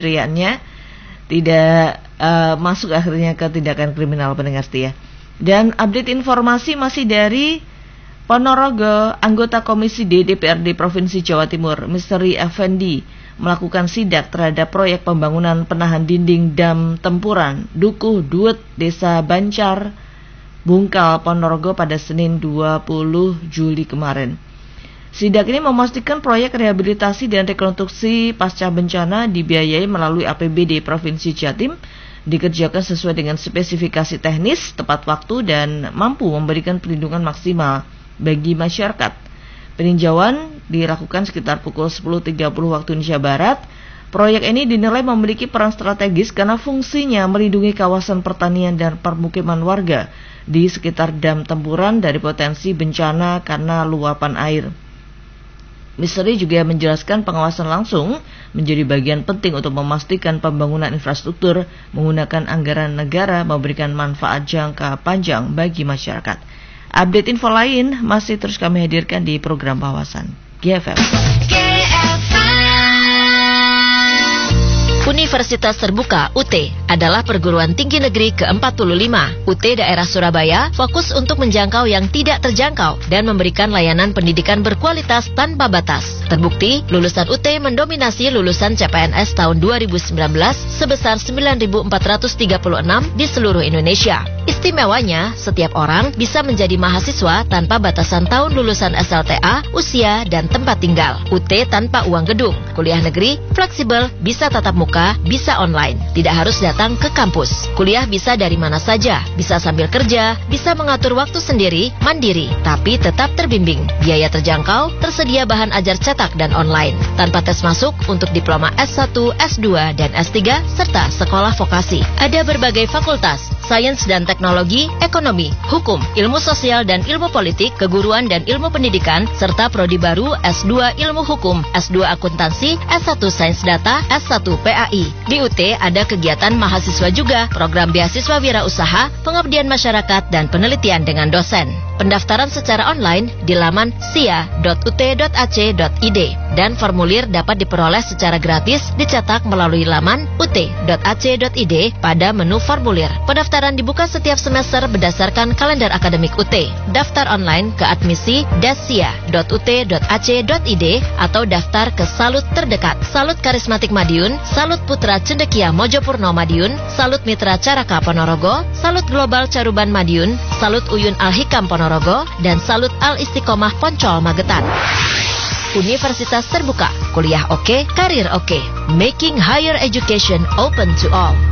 riaknya tidak masuk akhirnya ke tindakan kriminal, pendengar setia. Dan update informasi masih dari Ponorogo. Anggota Komisi D DPRD Provinsi Jawa Timur, Misteri Effendi, melakukan sidak terhadap proyek pembangunan penahan dinding dam Tempuran, Dukuh Duet, Desa Bancar, Bungkal, Ponorogo pada Senin 20 Juli kemarin. Sidak ini memastikan proyek rehabilitasi dan rekonstruksi pasca bencana dibiayai melalui APBD Provinsi Jatim, dikerjakan sesuai dengan spesifikasi teknis, tepat waktu, dan mampu memberikan perlindungan maksimal bagi masyarakat. Peninjauan dilakukan sekitar pukul 10.30 waktu Indonesia Barat. Proyek ini dinilai memiliki peran strategis karena fungsinya melindungi kawasan pertanian dan permukiman warga di sekitar dam Tempuran dari potensi bencana karena luapan air. Misteri juga menjelaskan pengawasan langsung menjadi bagian penting untuk memastikan pembangunan infrastruktur menggunakan anggaran negara memberikan manfaat jangka panjang bagi masyarakat. Update info lain masih terus kami hadirkan di program Wawasan GFM. Universitas Terbuka UT adalah perguruan tinggi negeri ke-45. UT daerah Surabaya fokus untuk menjangkau yang tidak terjangkau dan memberikan layanan pendidikan berkualitas tanpa batas. Terbukti, lulusan UT mendominasi lulusan CPNS tahun 2019 sebesar 9.436 di seluruh Indonesia. Istimewanya, setiap orang bisa menjadi mahasiswa tanpa batasan tahun lulusan SLTA, usia, dan tempat tinggal. UT tanpa uang gedung, kuliah negeri, fleksibel, bisa tatap muka, bisa online. Tidak harus datang ke kampus. Kuliah bisa dari mana saja, bisa sambil kerja, bisa mengatur waktu sendiri, mandiri, tapi tetap terbimbing. Biaya terjangkau, tersedia bahan ajar cetak dan online. Tanpa tes masuk untuk diploma S1, S2, dan S3, serta sekolah vokasi. Ada berbagai fakultas, sains dan teknologi, ekonomi, hukum, ilmu sosial dan ilmu politik, keguruan dan ilmu pendidikan, serta prodi baru S2 ilmu hukum, S2 akuntansi, S1 sains data, S1 PAI. Di UT ada kegiatan mahasiswa juga, program beasiswa wirausaha, pengabdian masyarakat, dan penelitian dengan dosen. Pendaftaran secara online di laman sia.ut.ac.id dan formulir dapat diperoleh secara gratis dicetak melalui laman ut.ac.id pada menu formulir. Pendaftaran dibuka setiap semester berdasarkan kalender akademik UT. Daftar online ke admisi.sia.ut.ac.id atau daftar ke Salut terdekat. Salut Karismatik Madiun, Salut Putra Cendekia Mojopurno Madiun, Salut Mitra Caraka Ponorogo, Salut Global Caruban Madiun, Salut Uyun Al-Hikam Ponorogo, dan Salut Al-Istiqomah Poncol Magetan. Universitas Terbuka, kuliah oke, karir oke. Making higher education open to all.